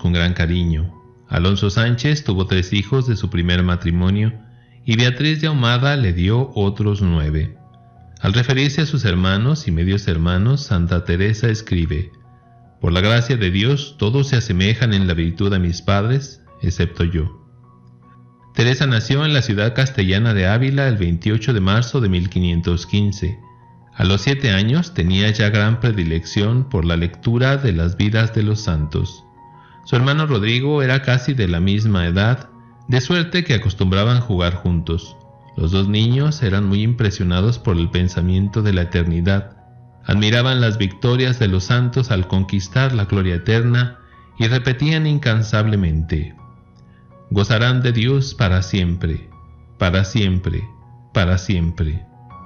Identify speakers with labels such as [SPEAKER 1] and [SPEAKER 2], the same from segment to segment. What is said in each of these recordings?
[SPEAKER 1] con gran cariño. Alonso Sánchez tuvo 3 hijos de su primer matrimonio y Beatriz de Ahumada le dio otros 9. Al referirse a sus hermanos y medios hermanos, Santa Teresa escribe: «Por la gracia de Dios, todos se asemejan en la virtud a mis padres, excepto yo». Teresa nació en la ciudad castellana de Ávila el 28 de marzo de 1515. A los 7 años tenía ya gran predilección por la lectura de las vidas de los santos. Su hermano Rodrigo era casi de la misma edad, de suerte que acostumbraban jugar juntos. Los 2 niños eran muy impresionados por el pensamiento de la eternidad. Admiraban las victorias de los santos al conquistar la gloria eterna y repetían incansablemente: «Gozarán de Dios para siempre, para siempre, para siempre».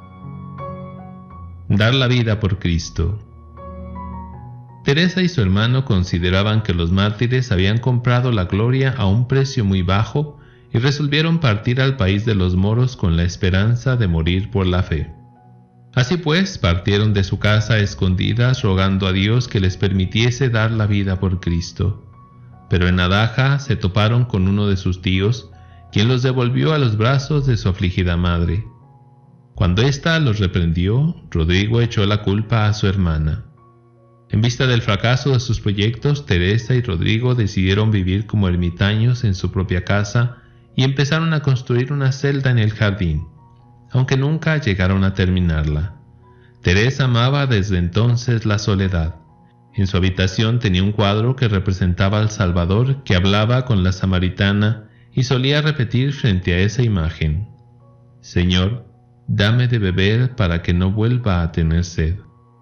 [SPEAKER 1] Dar la vida por Cristo. Teresa y su hermano consideraban que los mártires habían comprado la gloria a un precio muy bajo y resolvieron partir al país de los moros con la esperanza de morir por la fe. Así pues, partieron de su casa a escondidas rogando a Dios que les permitiese dar la vida por Cristo. Pero en Adaja se toparon con uno de sus tíos, quien los devolvió a los brazos de su afligida madre. Cuando ésta los reprendió, Rodrigo echó la culpa a su hermana. En vista del fracaso de sus proyectos, Teresa y Rodrigo decidieron vivir como ermitaños en su propia casa y empezaron a construir una celda en el jardín, aunque nunca llegaron a terminarla. Teresa amaba desde entonces la soledad. En su habitación tenía un cuadro que representaba al Salvador que hablaba con la samaritana y solía repetir frente a esa imagen: «Señor, dame de beber para que no vuelva a tener sed».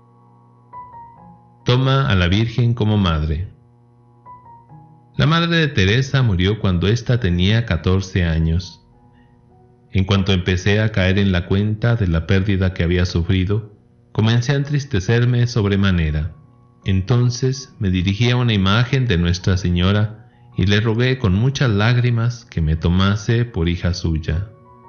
[SPEAKER 1] Toma a la Virgen como madre. La madre de Teresa murió cuando ésta tenía 14 años. En cuanto empecé a caer en la cuenta de la pérdida que había sufrido, comencé a entristecerme sobremanera. Entonces me dirigí a una imagen de Nuestra Señora y le rogué con muchas lágrimas que me tomase por hija suya.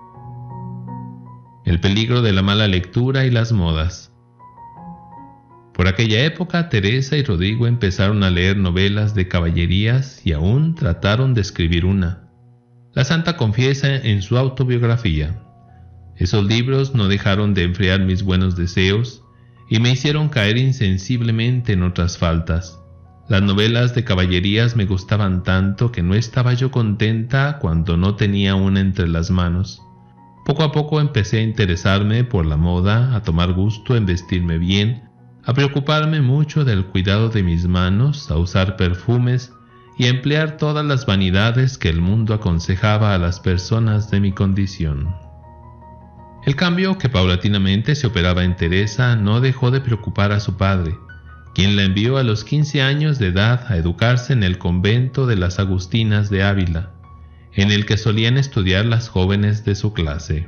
[SPEAKER 1] El peligro de la mala lectura y las modas. Por aquella época, Teresa y Rodrigo empezaron a leer novelas de caballerías y aún trataron de escribir una. La santa confiesa en su autobiografía: «Esos libros no dejaron de enfriar mis buenos deseos y me hicieron caer insensiblemente en otras faltas. Las novelas de caballerías me gustaban tanto que no estaba yo contenta cuando no tenía una entre las manos. Poco a poco empecé a interesarme por la moda, a tomar gusto en vestirme bien, a preocuparme mucho del cuidado de mis manos, a usar perfumes y a emplear todas las vanidades que el mundo aconsejaba a las personas de mi condición». El cambio que paulatinamente se operaba en Teresa no dejó de preocupar a su padre, quien la envió a los 15 años de edad a educarse en el convento de las Agustinas de Ávila, en el que solían estudiar las jóvenes de su clase.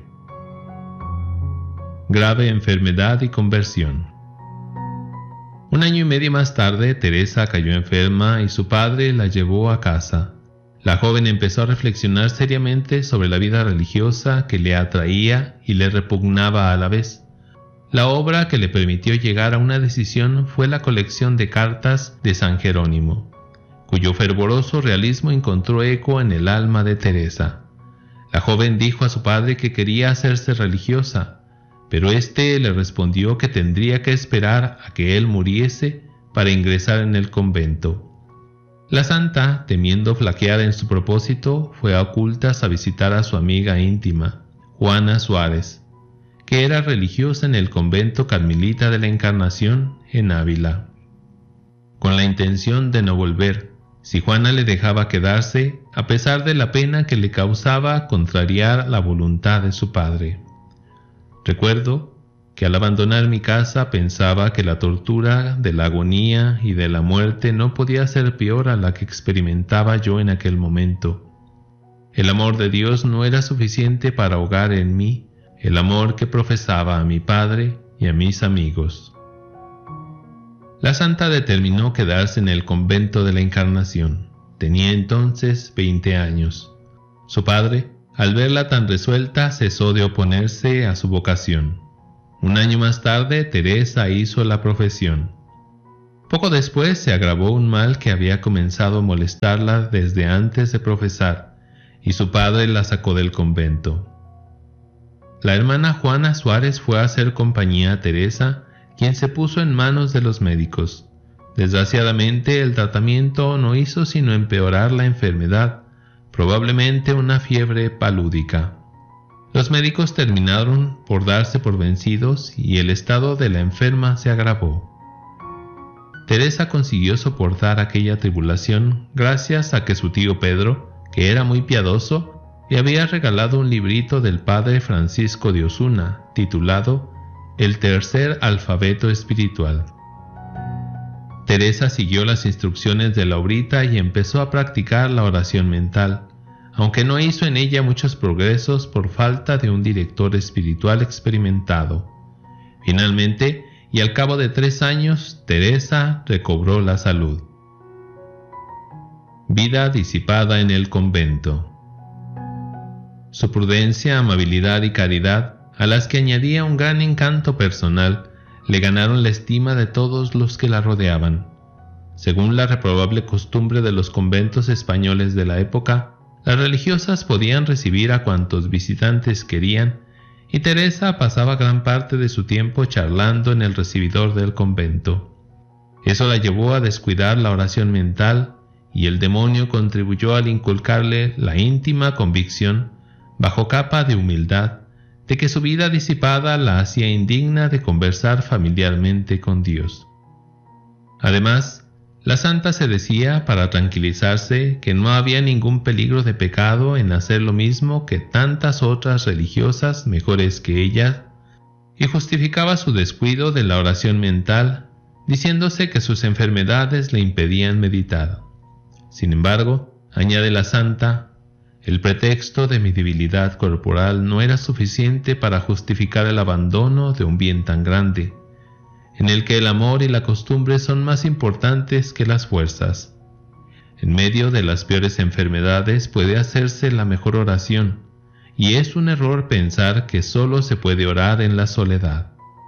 [SPEAKER 1] Grave enfermedad y conversión. 1 año y medio más tarde, Teresa cayó enferma y su padre la llevó a casa. La joven empezó a reflexionar seriamente sobre la vida religiosa que le atraía y le repugnaba a la vez. La obra que le permitió llegar a una decisión fue la colección de cartas de San Jerónimo, cuyo fervoroso realismo encontró eco en el alma de Teresa. La joven dijo a su padre que quería hacerse religiosa, pero éste le respondió que tendría que esperar a que él muriese para ingresar en el convento. La santa, temiendo flaquear en su propósito, fue a ocultas a visitar a su amiga íntima, Juana Suárez, que era religiosa en el convento carmelita de la Encarnación en Ávila, con la intención de no volver, si Juana le dejaba quedarse, a pesar de la pena que le causaba contrariar la voluntad de su padre. Recuerdo que al abandonar mi casa pensaba que la tortura de la agonía y de la muerte no podía ser peor a la que experimentaba yo en aquel momento. El amor de Dios no era suficiente para ahogar en mí el amor que profesaba a mi padre y a mis amigos. La santa determinó quedarse en el convento de la Encarnación. Tenía entonces 20 años. Su padre, al verla tan resuelta, cesó de oponerse a su vocación. 1 año más tarde, Teresa hizo la profesión. Poco después se agravó un mal que había comenzado a molestarla desde antes de profesar, y su padre la sacó del convento. La hermana Juana Suárez fue a hacer compañía a Teresa, quien se puso en manos de los médicos. Desgraciadamente, el tratamiento no hizo sino empeorar la enfermedad, probablemente una fiebre palúdica. Los médicos terminaron por darse por vencidos y el estado de la enferma se agravó. Teresa consiguió soportar aquella tribulación gracias a que su tío Pedro, que era muy piadoso, le había regalado un librito del padre Francisco de Osuna, titulado El tercer alfabeto espiritual. Teresa siguió las instrucciones de la obrita y empezó a practicar la oración mental, aunque no hizo en ella muchos progresos por falta de un director espiritual experimentado. Finalmente, y al cabo de 3 años, Teresa recobró la salud. Vida disipada en el convento. Su prudencia, amabilidad y caridad, a las que añadía un gran encanto personal, le ganaron la estima de todos los que la rodeaban. Según la reprobable costumbre de los conventos españoles de la época, las religiosas podían recibir a cuantos visitantes querían, y Teresa pasaba gran parte de su tiempo charlando en el recibidor del convento. Eso la llevó a descuidar la oración mental, y el demonio contribuyó al inculcarle la íntima convicción, bajo capa de humildad, de que su vida disipada la hacía indigna de conversar familiarmente con Dios. Además, la santa se decía, para tranquilizarse, que no había ningún peligro de pecado en hacer lo mismo que tantas otras religiosas mejores que ella, y justificaba su descuido de la oración mental, diciéndose que sus enfermedades le impedían meditar. Sin embargo, añade la santa, el pretexto de mi debilidad corporal no era suficiente para justificar el abandono de un bien tan grande, en el que el amor y la costumbre son más importantes que las fuerzas. En medio de las peores enfermedades puede hacerse la mejor oración, y es un error pensar que solo se puede orar en la soledad.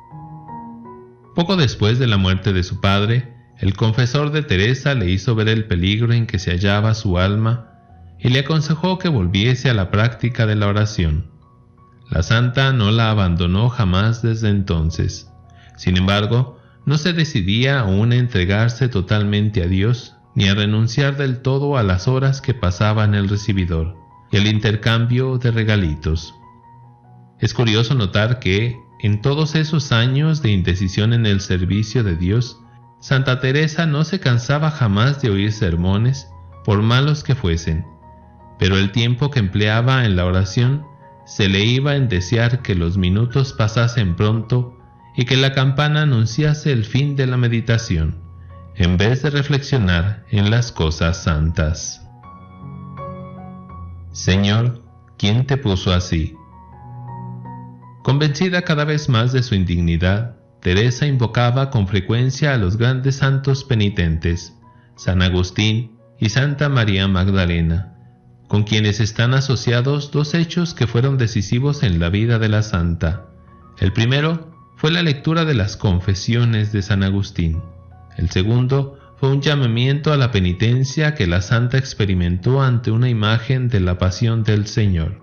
[SPEAKER 1] Poco después de la muerte de su padre, el confesor de Teresa le hizo ver el peligro en que se hallaba su alma y le aconsejó que volviese a la práctica de la oración. La santa no la abandonó jamás desde entonces. Sin embargo, no se decidía aún a entregarse totalmente a Dios, ni a renunciar del todo a las horas que pasaba en el recibidor y al intercambio de regalitos. Es curioso notar que, en todos esos años de indecisión en el servicio de Dios, Santa Teresa no se cansaba jamás de oír sermones, por malos que fuesen, pero el tiempo que empleaba en la oración se le iba en desear que los minutos pasasen pronto y que la campana anunciase el fin de la meditación, en vez de reflexionar en las cosas santas. Señor, ¿quién te puso así? Convencida cada vez más de su indignidad, Teresa invocaba con frecuencia a los grandes santos penitentes, San Agustín y Santa María Magdalena, con quienes están asociados 2 hechos que fueron decisivos en la vida de la santa. El primero fue la lectura de las Confesiones de San Agustín. El segundo fue un llamamiento a la penitencia que la santa experimentó ante una imagen de la pasión del Señor.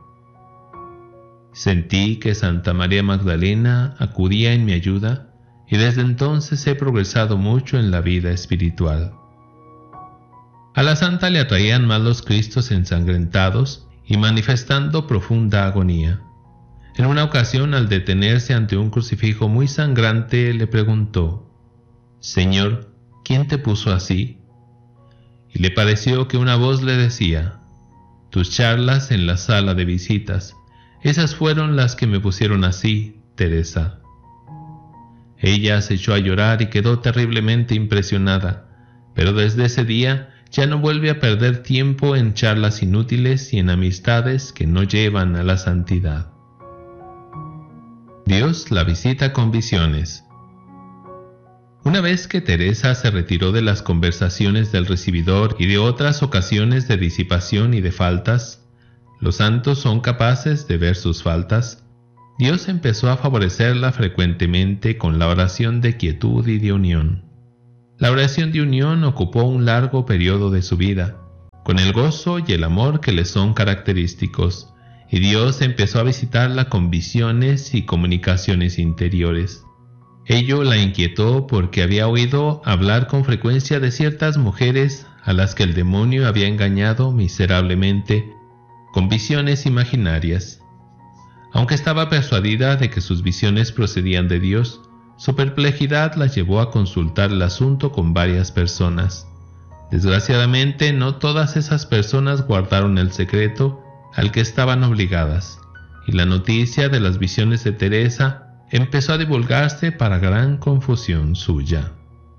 [SPEAKER 1] Sentí que Santa María Magdalena acudía en mi ayuda y desde entonces he progresado mucho en la vida espiritual. A la santa le atraían más los Cristos ensangrentados y manifestando profunda agonía. En una ocasión, al detenerse ante un crucifijo muy sangrante, le preguntó: «Señor, ¿quién te puso así?». Y le pareció que una voz le decía: «Tus charlas en la sala de visitas, esas fueron las que me pusieron así, Teresa». Ella se echó a llorar y quedó terriblemente impresionada, pero desde ese día ya no vuelve a perder tiempo en charlas inútiles y en amistades que no llevan a la santidad. Dios la visita con visiones. Una vez que Teresa se retiró de las conversaciones del recibidor y de otras ocasiones de disipación y de faltas, los santos son capaces de ver sus faltas, Dios empezó a favorecerla frecuentemente con la oración de quietud y de unión. La oración de unión ocupó un largo periodo de su vida, con el gozo y el amor que le son característicos, y Dios empezó a visitarla con visiones y comunicaciones interiores. Ello la inquietó porque había oído hablar con frecuencia de ciertas mujeres a las que el demonio había engañado miserablemente con visiones imaginarias. Aunque estaba persuadida de que sus visiones procedían de Dios, su perplejidad la llevó a consultar el asunto con varias personas. Desgraciadamente, no todas esas personas guardaron el secreto al que estaban obligadas, y la noticia de las visiones de Teresa empezó a divulgarse para gran confusión suya.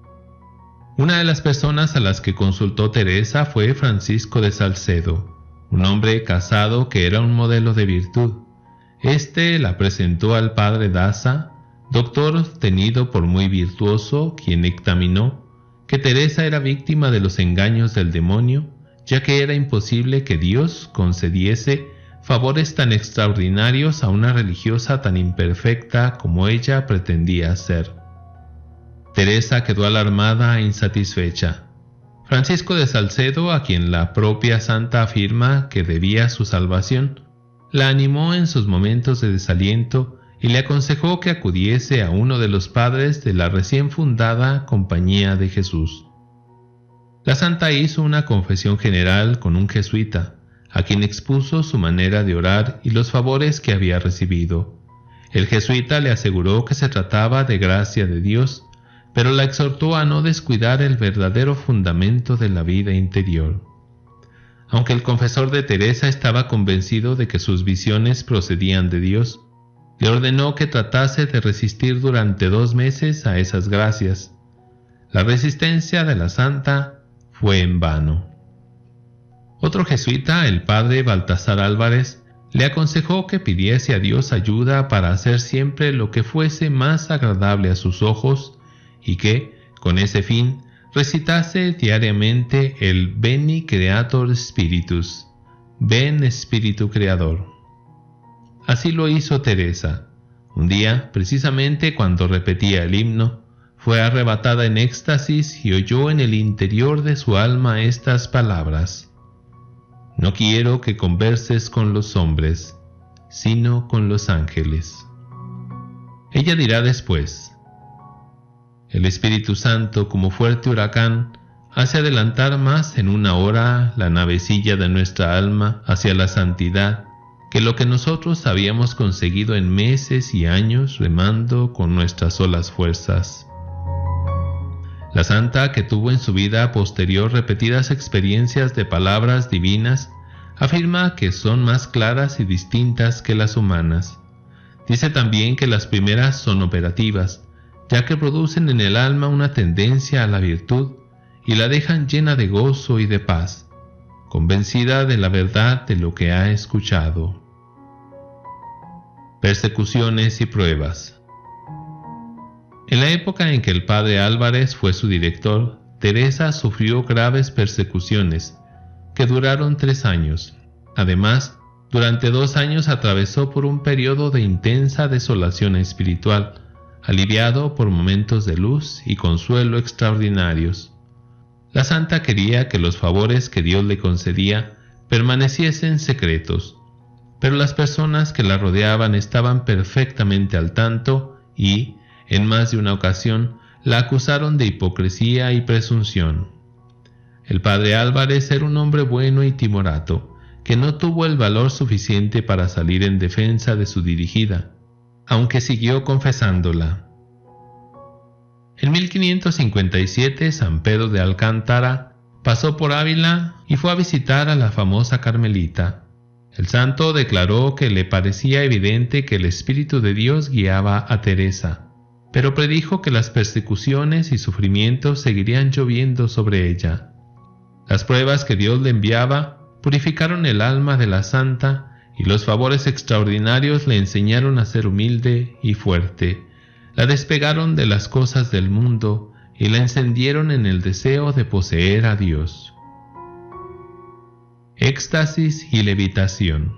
[SPEAKER 1] Una de las personas a las que consultó Teresa fue Francisco de Salcedo, un hombre casado que era un modelo de virtud. Este la presentó al padre Daza, doctor tenido por muy virtuoso, quien dictaminó que Teresa era víctima de los engaños del demonio, ya que era imposible que Dios concediese favores tan extraordinarios a una religiosa tan imperfecta como ella pretendía ser. Teresa quedó alarmada e insatisfecha. Francisco de Salcedo, a quien la propia santa afirma que debía su salvación, la animó en sus momentos de desaliento y le aconsejó que acudiese a uno de los padres de la recién fundada Compañía de Jesús. La santa hizo una confesión general con un jesuita, a quien expuso su manera de orar y los favores que había recibido. El jesuita le aseguró que se trataba de gracia de Dios, pero la exhortó a no descuidar el verdadero fundamento de la vida interior. Aunque el confesor de Teresa estaba convencido de que sus visiones procedían de Dios, le ordenó que tratase de resistir durante 2 meses a esas gracias. La resistencia de la santa fue en vano. Otro jesuita, el padre Baltasar Álvarez, le aconsejó que pidiese a Dios ayuda para hacer siempre lo que fuese más agradable a sus ojos y que, con ese fin, recitase diariamente el Veni Creator Spiritus, Ven Espíritu Creador. Así lo hizo Teresa. Un día, precisamente cuando repetía el himno, fue arrebatada en éxtasis y oyó en el interior de su alma estas palabras: No quiero que converses con los hombres, sino con los ángeles. Ella dirá después: el Espíritu Santo, como fuerte huracán, hace adelantar más en 1 hora la navecilla de nuestra alma hacia la santidad que lo que nosotros habíamos conseguido en meses y años remando con nuestras solas fuerzas. La santa, que tuvo en su vida posterior repetidas experiencias de palabras divinas, afirma que son más claras y distintas que las humanas. Dice también que las primeras son operativas, ya que producen en el alma una tendencia a la virtud y la dejan llena de gozo y de paz, convencida de la verdad de lo que ha escuchado. Persecuciones y pruebas. En la época en que el padre Álvarez fue su director, Teresa sufrió graves persecuciones, que duraron 3 años. Además, durante 2 años atravesó por un periodo de intensa desolación espiritual, aliviado por momentos de luz y consuelo extraordinarios. La santa quería que los favores que Dios le concedía permaneciesen secretos, pero las personas que la rodeaban estaban perfectamente al tanto y, en más de una ocasión, la acusaron de hipocresía y presunción. El padre Álvarez era un hombre bueno y timorato, que no tuvo el valor suficiente para salir en defensa de su dirigida, aunque siguió confesándola. En 1557, San Pedro de Alcántara pasó por Ávila y fue a visitar a la famosa Carmelita. El santo declaró que le parecía evidente que el Espíritu de Dios guiaba a Teresa, pero predijo que las persecuciones y sufrimientos seguirían lloviendo sobre ella. Las pruebas que Dios le enviaba purificaron el alma de la santa y los favores extraordinarios le enseñaron a ser humilde y fuerte. La despegaron de las cosas del mundo y la encendieron en el deseo de poseer a Dios. Éxtasis y levitación.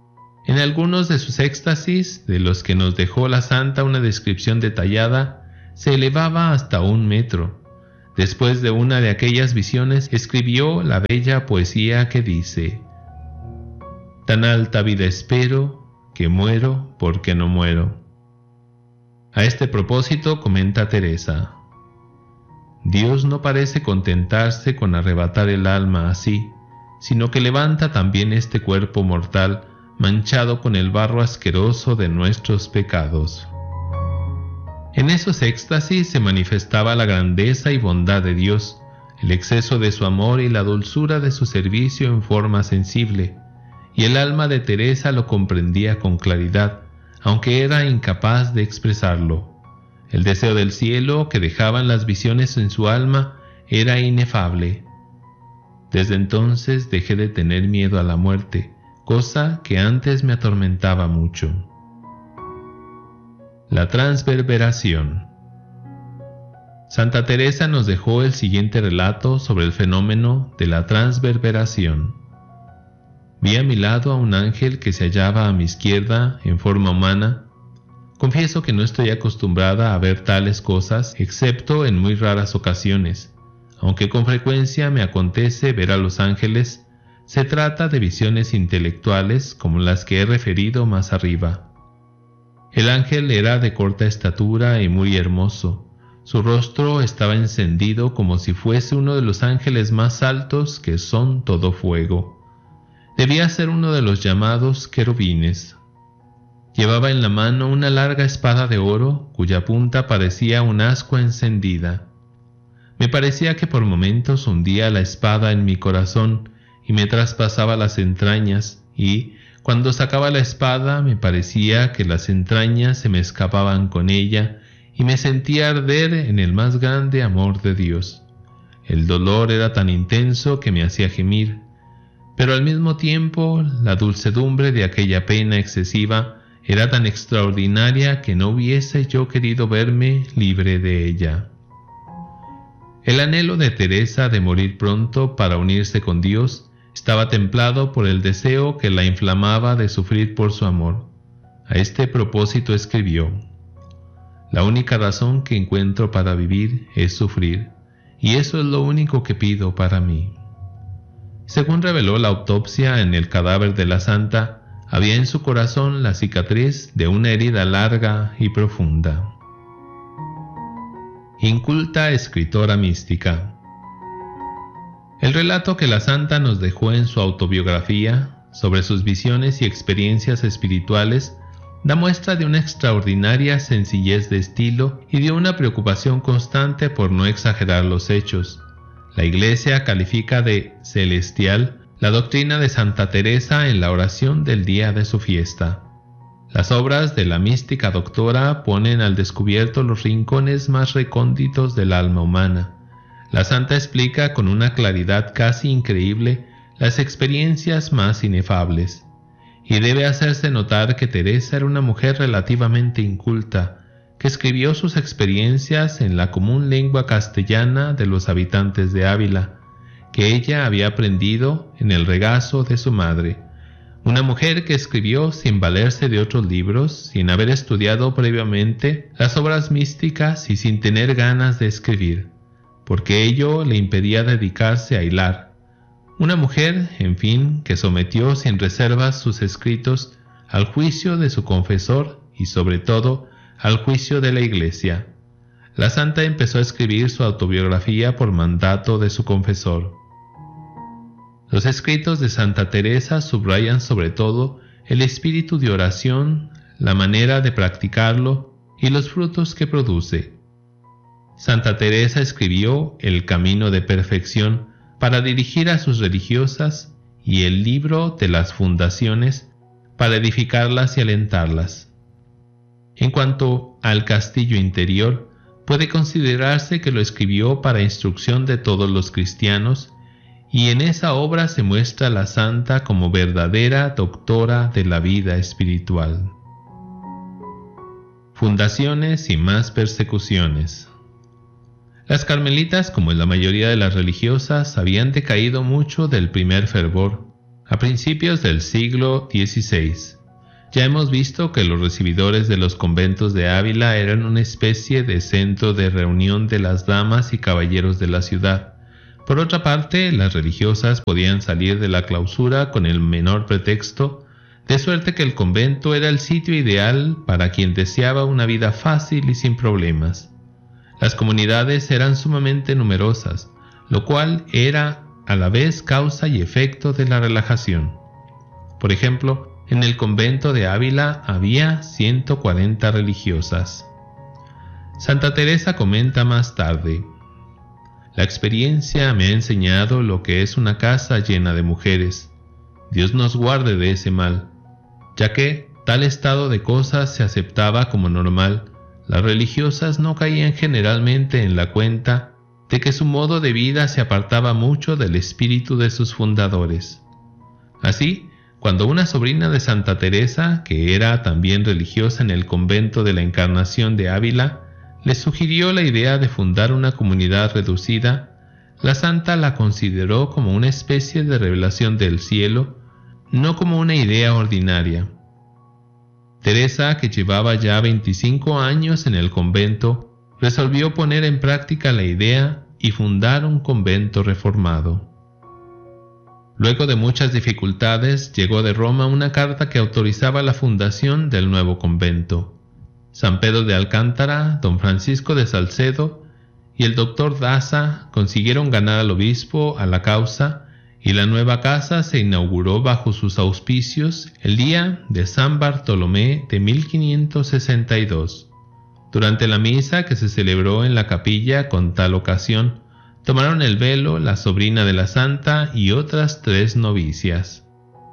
[SPEAKER 1] En algunos de sus éxtasis, de los que nos dejó la santa una descripción detallada, se elevaba hasta 1 metro. Después de una de aquellas visiones, escribió la bella poesía que dice: «Tan alta vida espero, que muero porque no muero». A este propósito comenta Teresa: Dios no parece contentarse con arrebatar el alma así, sino que levanta también este cuerpo mortal manchado con el barro asqueroso de nuestros pecados. En esos éxtasis se manifestaba la grandeza y bondad de Dios, el exceso de su amor y la dulzura de su servicio en forma sensible, y el alma de Teresa lo comprendía con claridad, aunque era incapaz de expresarlo. El deseo del cielo que dejaban las visiones en su alma era inefable. Desde entonces dejé de tener miedo a la muerte, cosa que antes me atormentaba mucho. La transverberación. Santa Teresa nos dejó el siguiente relato sobre el fenómeno de la transverberación. Vi a mi lado a un ángel que se hallaba a mi izquierda en forma humana. Confieso que no estoy acostumbrada a ver tales cosas, excepto en muy raras ocasiones. Aunque con frecuencia me acontece ver a los ángeles, se trata de visiones intelectuales como las que he referido más arriba. El ángel era de corta estatura y muy hermoso. Su rostro estaba encendido como si fuese uno de los ángeles más altos que son todo fuego. Debía ser uno de los llamados querubines. Llevaba en la mano una larga espada de oro cuya punta parecía un ascua encendida. Me parecía que por momentos hundía la espada en mi corazón y me traspasaba las entrañas, y cuando sacaba la espada me parecía que las entrañas se me escapaban con ella y me sentía arder en el más grande amor de Dios. El dolor era tan intenso que me hacía gemir, pero al mismo tiempo la dulcedumbre de aquella pena excesiva era tan extraordinaria que no hubiese yo querido verme libre de ella. El anhelo de Teresa de morir pronto para unirse con Dios estaba templado por el deseo que la inflamaba de sufrir por su amor. A este propósito escribió: «La única razón que encuentro para vivir es sufrir, y eso es lo único que pido para mí». Según reveló la autopsia en el cadáver de la santa, había en su corazón la cicatriz de una herida larga y profunda. Inculta escritora mística. El relato que la santa nos dejó en su autobiografía sobre sus visiones y experiencias espirituales da muestra de una extraordinaria sencillez de estilo y de una preocupación constante por no exagerar los hechos. La Iglesia califica de celestial la doctrina de Santa Teresa en la oración del día de su fiesta. Las obras de la mística doctora ponen al descubierto los rincones más recónditos del alma humana. La santa explica con una claridad casi increíble las experiencias más inefables. Y debe hacerse notar que Teresa era una mujer relativamente inculta, que escribió sus experiencias en la común lengua castellana de los habitantes de Ávila, que ella había aprendido en el regazo de su madre. Una mujer que escribió sin valerse de otros libros, sin haber estudiado previamente las obras místicas y sin tener ganas de escribir, porque ello le impedía dedicarse a hilar. Una mujer, en fin, que sometió sin reservas sus escritos al juicio de su confesor y sobre todo al juicio de la Iglesia. La santa empezó a escribir su autobiografía por mandato de su confesor. Los escritos de Santa Teresa subrayan sobre todo el espíritu de oración, la manera de practicarlo y los frutos que produce. Santa Teresa escribió El Camino de Perfección para dirigir a sus religiosas y el Libro de las Fundaciones para edificarlas y alentarlas. En cuanto al castillo interior, puede considerarse que lo escribió para instrucción de todos los cristianos, y en esa obra se muestra la santa como verdadera doctora de la vida espiritual. Fundaciones y más persecuciones. Las carmelitas, como en la mayoría de las religiosas, habían decaído mucho del primer fervor, a principios del siglo XVI. Ya hemos visto que los recibidores de los conventos de Ávila eran una especie de centro de reunión de las damas y caballeros de la ciudad. Por otra parte, las religiosas podían salir de la clausura con el menor pretexto, de suerte que el convento era el sitio ideal para quien deseaba una vida fácil y sin problemas. Las comunidades eran sumamente numerosas, lo cual era a la vez causa y efecto de la relajación. Por ejemplo, en el convento de Ávila había 140 religiosas. Santa Teresa comenta más tarde: la experiencia me ha enseñado lo que es una casa llena de mujeres. Dios nos guarde de ese mal, ya que tal estado de cosas se aceptaba como normal. Las religiosas no caían generalmente en la cuenta de que su modo de vida se apartaba mucho del espíritu de sus fundadores. Así, cuando una sobrina de Santa Teresa, que era también religiosa en el convento de la Encarnación de Ávila, le sugirió la idea de fundar una comunidad reducida, la santa la consideró como una especie de revelación del cielo, no como una idea ordinaria. Teresa, que llevaba ya 25 años en el convento, resolvió poner en práctica la idea y fundar un convento reformado. Luego de muchas dificultades, llegó de Roma una carta que autorizaba la fundación del nuevo convento. San Pedro de Alcántara, don Francisco de Salcedo y el doctor Daza consiguieron ganar al obispo a la causa, y la nueva casa se inauguró bajo sus auspicios el día de San Bartolomé de 1562. Durante la misa que se celebró en la capilla con tal ocasión, tomaron el velo la sobrina de la santa y otras 3 novicias.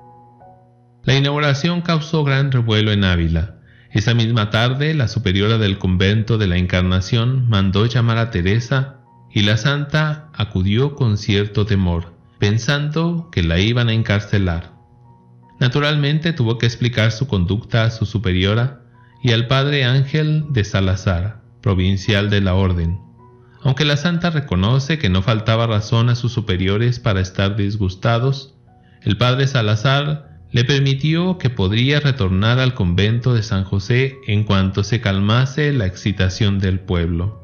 [SPEAKER 1] La inauguración causó gran revuelo en Ávila. Esa misma tarde, la superiora del convento de la Encarnación mandó llamar a Teresa, y la santa acudió con cierto temor, pensando que la iban a encarcelar. Naturalmente tuvo que explicar su conducta a su superiora y al padre Ángel de Salazar, provincial de la orden. Aunque la santa reconoce que no faltaba razón a sus superiores para estar disgustados, el padre Salazar le permitió que podría retornar al convento de San José en cuanto se calmase la excitación del pueblo.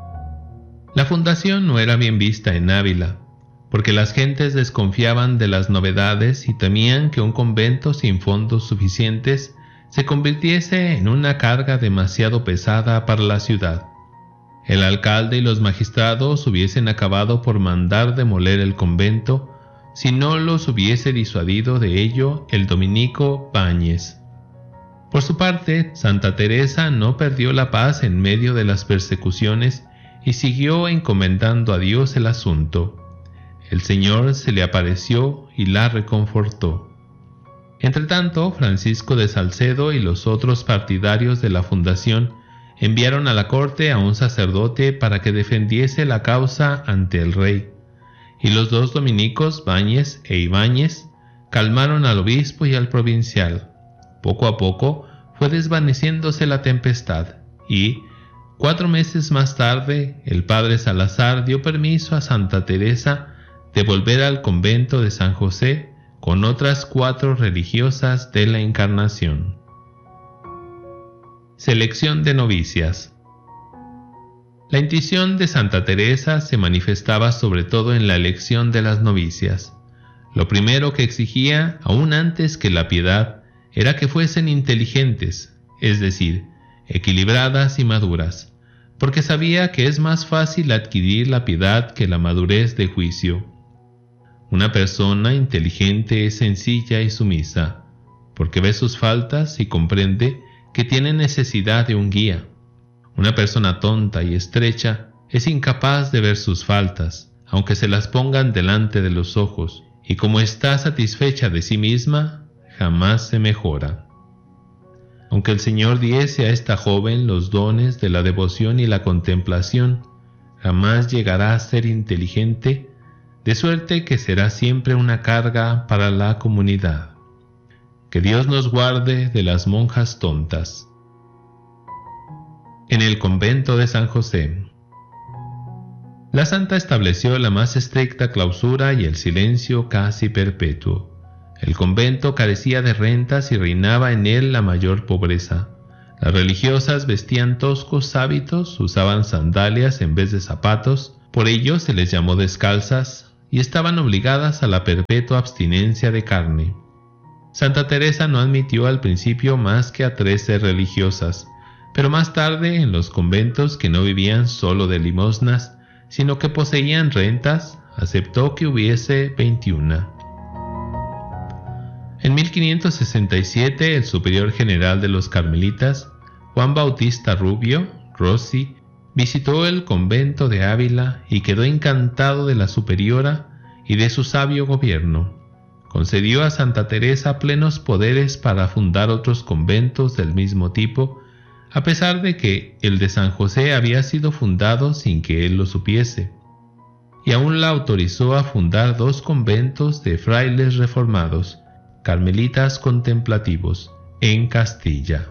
[SPEAKER 1] La fundación no era bien vista en Ávila, porque las gentes desconfiaban de las novedades y temían que un convento sin fondos suficientes se convirtiese en una carga demasiado pesada para la ciudad. El alcalde y los magistrados hubiesen acabado por mandar demoler el convento si no los hubiese disuadido de ello el dominico Báñez. Por su parte, Santa Teresa no perdió la paz en medio de las persecuciones y siguió encomendando a Dios el asunto. El Señor se le apareció y la reconfortó. Entretanto, Francisco de Salcedo y los otros partidarios de la fundación enviaron a la corte a un sacerdote para que defendiese la causa ante el rey, y los 2 dominicos, Báñez e Ibáñez, calmaron al obispo y al provincial. Poco a poco fue desvaneciéndose la tempestad, y 4 meses más tarde el padre Salazar dio permiso a Santa Teresa de volver al convento de San José con otras 4 religiosas de la Encarnación. Selección de novicias. La intuición de Santa Teresa se manifestaba sobre todo en la elección de las novicias. Lo primero que exigía, aún antes que la piedad, era que fuesen inteligentes, es decir, equilibradas y maduras, porque sabía que es más fácil adquirir la piedad que la madurez de juicio. Una persona inteligente es sencilla y sumisa, porque ve sus faltas y comprende que tiene necesidad de un guía. Una persona tonta y estrecha es incapaz de ver sus faltas, aunque se las pongan delante de los ojos, y como está satisfecha de sí misma, jamás se mejora. Aunque el Señor diese a esta joven los dones de la devoción y la contemplación, jamás llegará a ser inteligente, de suerte que será siempre una carga para la comunidad. Que Dios nos guarde de las monjas tontas. En el convento de San José. La santa estableció la más estricta clausura y el silencio casi perpetuo. El convento carecía de rentas y reinaba en él la mayor pobreza. Las religiosas vestían toscos hábitos, usaban sandalias en vez de zapatos, por ello se les llamó descalzas, y estaban obligadas a la perpetua abstinencia de carne. Santa Teresa no admitió al principio más que a 13 religiosas, pero más tarde en los conventos que no vivían solo de limosnas, sino que poseían rentas, aceptó que hubiese 21. En 1567 el superior general de los carmelitas, Juan Bautista Rubio, Rossi, visitó el convento de Ávila y quedó encantado de la superiora y de su sabio gobierno. Concedió a Santa Teresa plenos poderes para fundar otros conventos del mismo tipo, a pesar de que el de San José había sido fundado sin que él lo supiese, y aún la autorizó a fundar 2 conventos de frailes reformados, carmelitas contemplativos, en Castilla.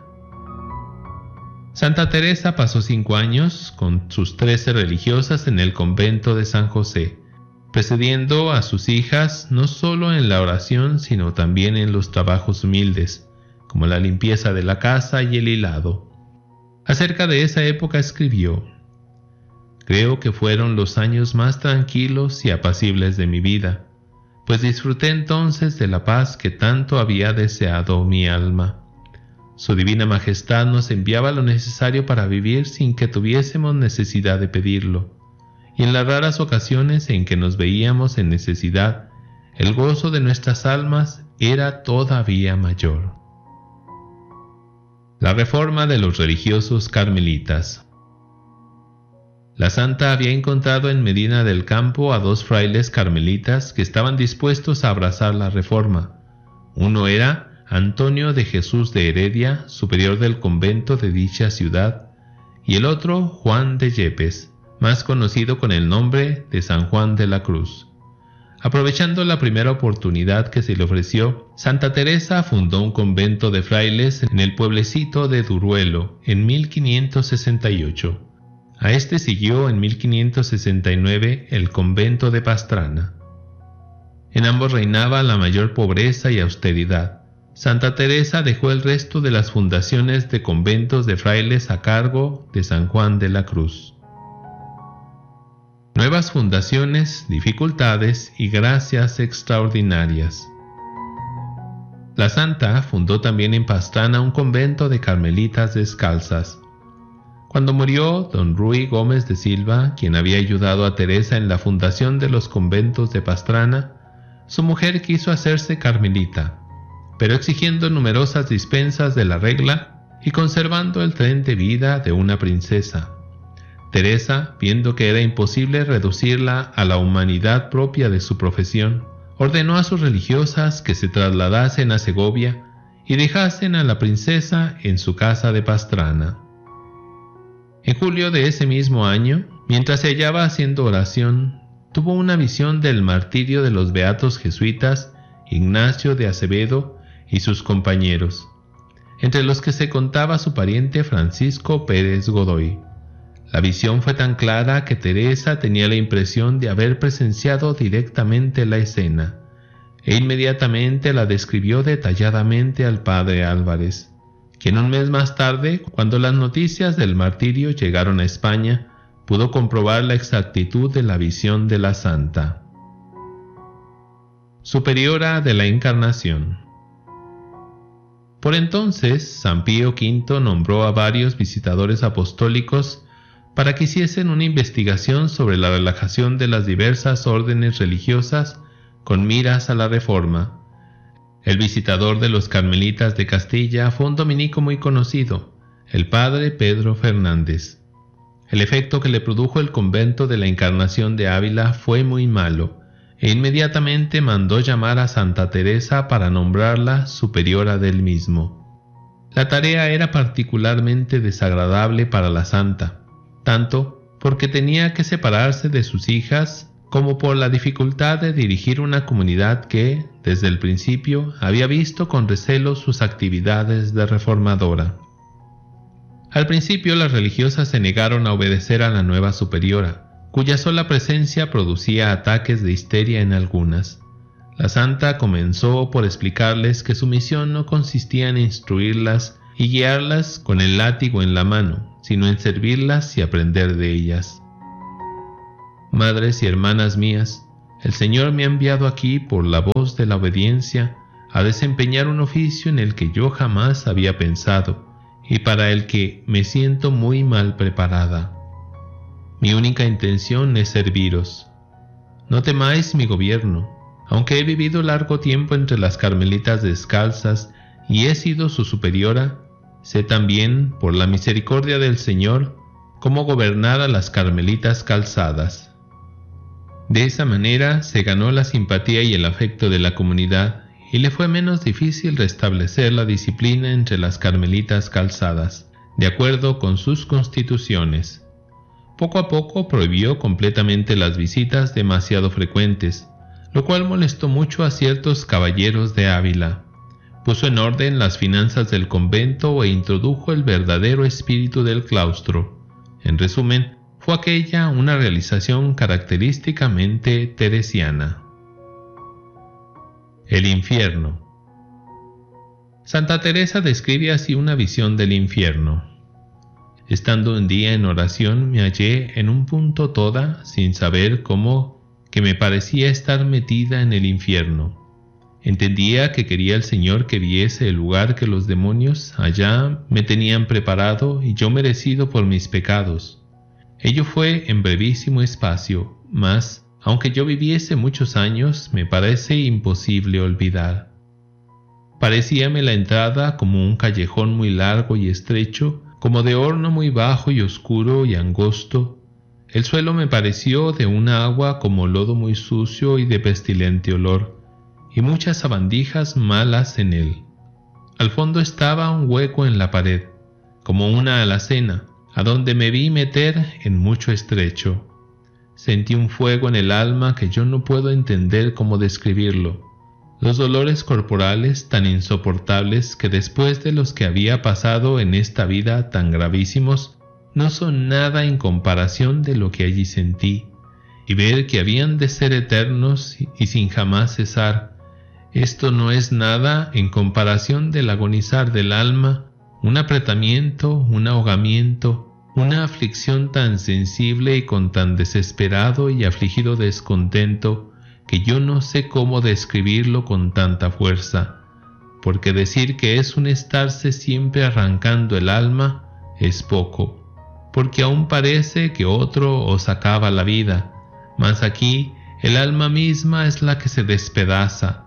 [SPEAKER 1] Santa Teresa pasó 5 años con sus 13 religiosas en el convento de San José, precediendo a sus hijas no solo en la oración, sino también en los trabajos humildes, como la limpieza de la casa y el hilado. Acerca de esa época escribió: «Creo que fueron los años más tranquilos y apacibles de mi vida, pues disfruté entonces de la paz que tanto había deseado mi alma. Su divina majestad nos enviaba lo necesario para vivir sin que tuviésemos necesidad de pedirlo, y en las raras ocasiones en que nos veíamos en necesidad, el gozo de nuestras almas era todavía mayor». La reforma de los religiosos carmelitas. La santa había encontrado en Medina del Campo a 2 frailes carmelitas que estaban dispuestos a abrazar la reforma. Uno era Antonio de Jesús de Heredia, superior del convento de dicha ciudad, y el otro Juan de Yepes, más conocido con el nombre de San Juan de la Cruz. Aprovechando la primera oportunidad que se le ofreció, Santa Teresa fundó un convento de frailes en el pueblecito de Duruelo en 1568. A este siguió en 1569 el convento de Pastrana. En ambos reinaba la mayor pobreza y austeridad. Santa Teresa dejó el resto de las fundaciones de conventos de frailes a cargo de San Juan de la Cruz. Nuevas fundaciones, dificultades y gracias extraordinarias. La santa fundó también en Pastrana un convento de carmelitas descalzas. Cuando murió don Ruy Gómez de Silva, quien había ayudado a Teresa en la fundación de los conventos de Pastrana, su mujer quiso hacerse carmelita, pero exigiendo numerosas dispensas de la regla y conservando el tren de vida de una princesa. Teresa, viendo que era imposible reducirla a la humanidad propia de su profesión, ordenó a sus religiosas que se trasladasen a Segovia y dejasen a la princesa en su casa de Pastrana. En julio de ese mismo año, mientras se hallaba haciendo oración, tuvo una visión del martirio de los beatos jesuitas Ignacio de Acevedo y sus compañeros, entre los que se contaba su pariente Francisco Pérez Godoy. La visión fue tan clara que Teresa tenía la impresión de haber presenciado directamente la escena, e inmediatamente la describió detalladamente al padre Álvarez, quien un mes más tarde, cuando las noticias del martirio llegaron a España, pudo comprobar la exactitud de la visión de la santa. Superiora de la Encarnación. Por entonces, San Pío V nombró a varios visitadores apostólicos para que hiciesen una investigación sobre la relajación de las diversas órdenes religiosas con miras a la reforma. El visitador de los carmelitas de Castilla fue un dominico muy conocido, el padre Pedro Fernández. El efecto que le produjo el convento de la Encarnación de Ávila fue muy malo, e inmediatamente mandó llamar a Santa Teresa para nombrarla superiora del mismo. La tarea era particularmente desagradable para la santa, tanto porque tenía que separarse de sus hijas como por la dificultad de dirigir una comunidad que, desde el principio, había visto con recelo sus actividades de reformadora. Al principio las religiosas se negaron a obedecer a la nueva superiora, cuya sola presencia producía ataques de histeria en algunas. La santa comenzó por explicarles que su misión no consistía en instruirlas y guiarlas con el látigo en la mano, sino en servirlas y aprender de ellas. Madres y hermanas mías, el Señor me ha enviado aquí por la voz de la obediencia a desempeñar un oficio en el que yo jamás había pensado y para el que me siento muy mal preparada. Mi única intención es serviros. No temáis mi gobierno, aunque he vivido largo tiempo entre las carmelitas descalzas y he sido su superiora, sé también, por la misericordia del Señor, cómo gobernar a las carmelitas calzadas. De esa manera se ganó la simpatía y el afecto de la comunidad y le fue menos difícil restablecer la disciplina entre las carmelitas calzadas, de acuerdo con sus constituciones. Poco a poco prohibió completamente las visitas demasiado frecuentes, lo cual molestó mucho a ciertos caballeros de Ávila. Puso en orden las finanzas del convento e introdujo el verdadero espíritu del claustro. En resumen, fue aquella una realización característicamente teresiana. El infierno. Santa Teresa describe así una visión del infierno. Estando un día en oración me hallé en un punto toda, sin saber cómo, que me parecía estar metida en el infierno. Entendía que quería el Señor que viese el lugar que los demonios allá me tenían preparado y yo merecido por mis pecados. Ello fue en brevísimo espacio, mas, aunque yo viviese muchos años, me parece imposible olvidar. Parecíame la entrada como un callejón muy largo y estrecho, como de horno muy bajo y oscuro y angosto. El suelo me pareció de una agua como lodo muy sucio y de pestilente olor, y muchas sabandijas malas en él. Al fondo estaba un hueco en la pared, como una alacena, a donde me vi meter en mucho estrecho. Sentí un fuego en el alma que yo no puedo entender cómo describirlo. Los dolores corporales tan insoportables que después de los que había pasado en esta vida tan gravísimos, no son nada en comparación de lo que allí sentí, y ver que habían de ser eternos y sin jamás cesar. Esto no es nada en comparación del agonizar del alma, un apretamiento, un ahogamiento, una aflicción tan sensible y con tan desesperado y afligido descontento, que yo no sé cómo describirlo con tanta fuerza, porque decir que es un estarse siempre arrancando el alma es poco, porque aún parece que otro os acaba la vida, mas aquí el alma misma es la que se despedaza.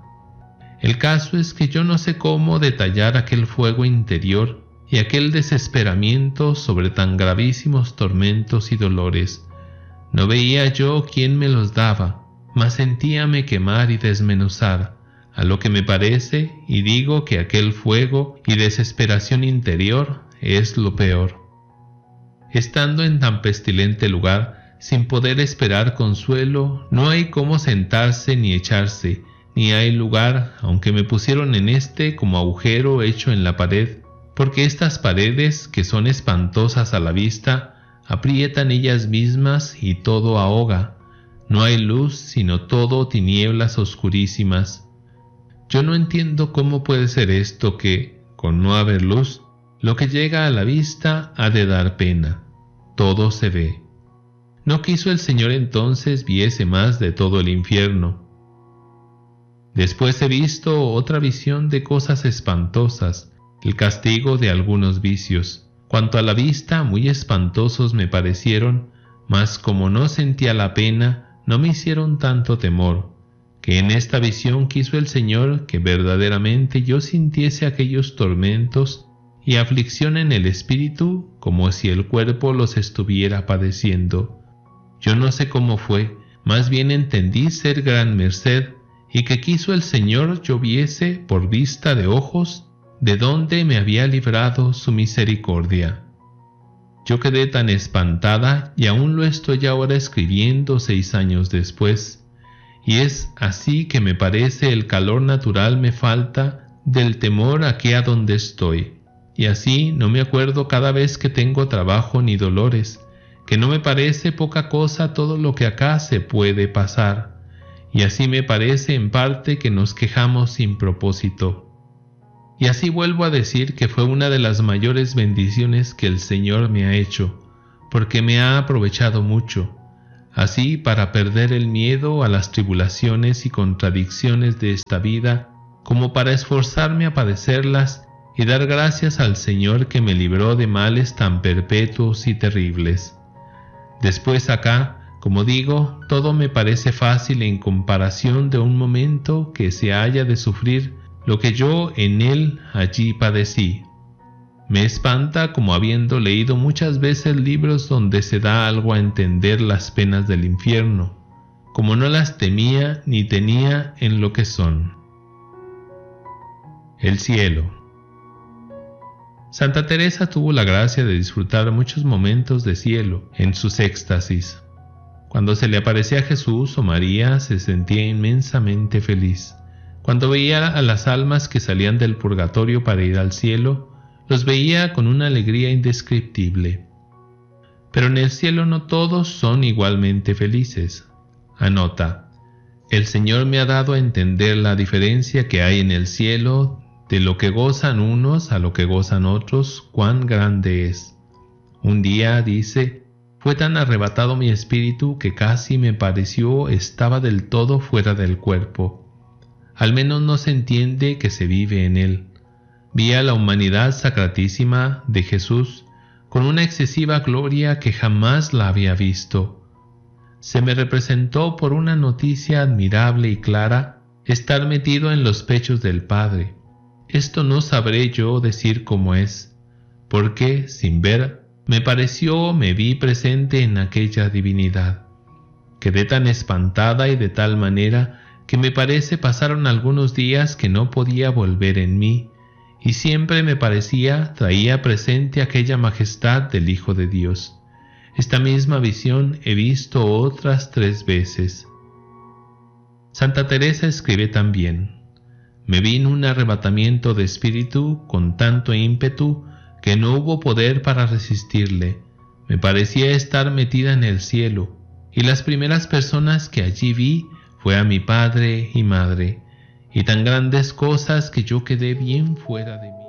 [SPEAKER 1] El caso es que yo no sé cómo detallar aquel fuego interior y aquel desesperamiento sobre tan gravísimos tormentos y dolores. No veía yo quién me los daba, mas sentíame quemar y desmenuzar, a lo que me parece, y digo que aquel fuego y desesperación interior es lo peor. Estando en tan pestilente lugar, sin poder esperar consuelo, no hay cómo sentarse ni echarse, ni hay lugar, aunque me pusieron en este como agujero hecho en la pared, porque estas paredes, que son espantosas a la vista, aprietan ellas mismas y todo ahoga. No hay luz, sino todo tinieblas oscurísimas. Yo no entiendo cómo puede ser esto que, con no haber luz, lo que llega a la vista ha de dar pena. Todo se ve. No quiso el Señor entonces viese más de todo el infierno. Después he visto otra visión de cosas espantosas, el castigo de algunos vicios. Cuanto a la vista, muy espantosos me parecieron, mas como no sentía la pena, no me hicieron tanto temor, que en esta visión quiso el Señor que verdaderamente yo sintiese aquellos tormentos y aflicción en el espíritu, como si el cuerpo los estuviera padeciendo. Yo no sé cómo fue, más bien entendí ser gran merced, y que quiso el Señor yo viese por vista de ojos de donde me había librado su misericordia. Yo quedé tan espantada y aún lo estoy ahora escribiendo 6 años después, y es así que me parece el calor natural me falta del temor aquí a donde estoy, y así no me acuerdo cada vez que tengo trabajo ni dolores, que no me parece poca cosa todo lo que acá se puede pasar, y así me parece en parte que nos quejamos sin propósito. Y así vuelvo a decir que fue una de las mayores bendiciones que el Señor me ha hecho, porque me ha aprovechado mucho, así para perder el miedo a las tribulaciones y contradicciones de esta vida, como para esforzarme a padecerlas y dar gracias al Señor que me libró de males tan perpetuos y terribles. Después acá, como digo, todo me parece fácil en comparación de un momento que se haya de sufrir lo que yo en él allí padecí. Me espanta como habiendo leído muchas veces libros donde se da algo a entender las penas del infierno, como no las temía ni tenía en lo que son. El cielo. Santa Teresa tuvo la gracia de disfrutar muchos momentos de cielo en sus éxtasis. Cuando se le aparecía Jesús o María se sentía inmensamente feliz. Cuando veía a las almas que salían del purgatorio para ir al cielo, los veía con una alegría indescriptible. Pero en el cielo no todos son igualmente felices. Anota: el Señor me ha dado a entender la diferencia que hay en el cielo de lo que gozan unos a lo que gozan otros, cuán grande es. Un día, dice, fue tan arrebatado mi espíritu que casi me pareció estaba del todo fuera del cuerpo. Al menos no se entiende que se vive en él. Vi a la humanidad sacratísima de Jesús con una excesiva gloria que jamás la había visto. Se me representó por una noticia admirable y clara estar metido en los pechos del Padre. Esto no sabré yo decir cómo es, porque, sin ver, me vi presente en aquella divinidad. Quedé tan espantada y de tal manera que me parece pasaron algunos días que no podía volver en mí, y siempre me parecía traía presente aquella majestad del Hijo de Dios. Esta misma visión he visto otras 3 veces. Santa Teresa escribe también: me vino un arrebatamiento de espíritu con tanto ímpetu que no hubo poder para resistirle. Me parecía estar metida en el cielo, y las primeras personas que allí vi fue a mi padre y madre, y tan grandes cosas que yo quedé bien fuera de mí.